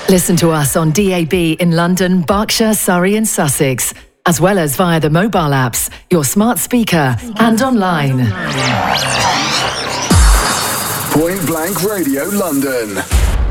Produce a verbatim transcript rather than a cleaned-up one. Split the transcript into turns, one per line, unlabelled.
Listen to us on D A B in London, Berkshire, Surrey and Sussex, as well as via the mobile apps, your smart speaker and online.
Point Blank Radio London.